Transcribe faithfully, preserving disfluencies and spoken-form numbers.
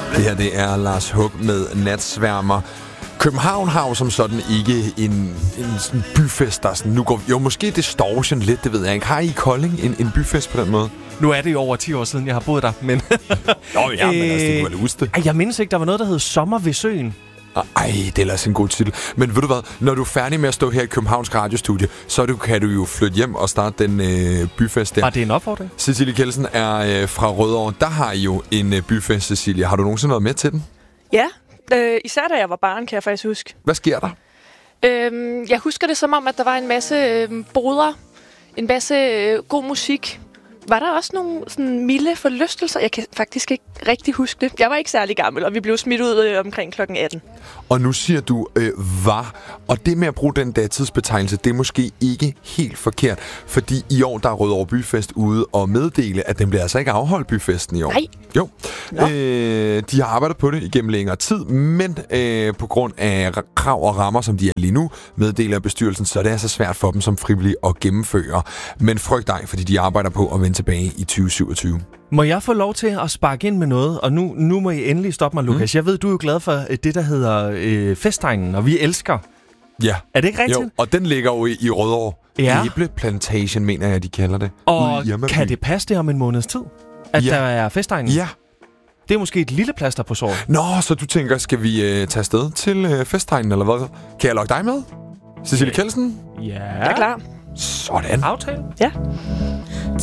Det her, det er Lars Hug med Natsværmer. København har jo som sådan ikke en, en sådan byfest, der sådan, nu går... Jo, måske distortion lidt, det ved jeg ikke. Har I i Kolding en, en byfest på den måde? Nu er det jo over ti år siden, jeg har boet der, men... Nå ja, men altså, det kunne være huske det. Ej, jeg mindes ikke, der var noget, der hed Sommer ved Søen. Ej, det er ellers en god titel. Men ved du hvad, når du er færdig med at stå her i Københavns radiostudie, så du, kan du jo flytte hjem og starte den øh, byfest der. Var det en opfordring? Cecilie Kjeldsen er øh, fra Rødovre. Der har I jo en øh, byfest, Cecilie. Har du nogensinde noget med til den? Ja, øh, især da jeg var barn, kan jeg faktisk huske. Hvad sker der? Øhm, jeg husker det som om, at der var en masse øh, boder, en masse øh, god musik. Var der også nogle sådan milde forlystelser? Jeg kan faktisk ikke rigtig huske det. Jeg var ikke særlig gammel, og vi blev smidt ud øh, omkring klokken atten. Og nu siger du, øh, var. Og det med at bruge den datidsbetegnelse, det er måske ikke helt forkert. Fordi i år, der er Rødovre Byfest ude og meddele, at den bliver altså ikke afholdt, byfesten i år. Nej. Jo. Øh, de har arbejdet på det igennem længere tid, men øh, på grund af krav og rammer, som de er lige nu, meddeler bestyrelsen, så er det altså svært for dem som frivillige at gennemføre. Men frygt ej, fordi de arbejder på at vende tilbage i tyve syvogtyve. Må jeg få lov til at sparke ind med noget? Og nu, nu må I endelig stoppe mig, Lukas. Mm. Jeg ved, du er jo glad for det, der hedder øh, Festegnen, og vi elsker. Ja. Er det ikke rigtigt? Jo, og den ligger jo i, i Rødovre. Ja. Æbleplantation, mener jeg, de kalder det. Og kan det passe det om en måneds tid, at ja. der er Festegnen? Ja. Det er måske et lille plaster på såret. Nå, så du tænker, skal vi øh, tage afsted til øh, Festegnen, eller hvad? Kan jeg lokke dig med? Cecilie Kjeldsen? Ja. Jeg er klar. Sådan. Aftale? Ja.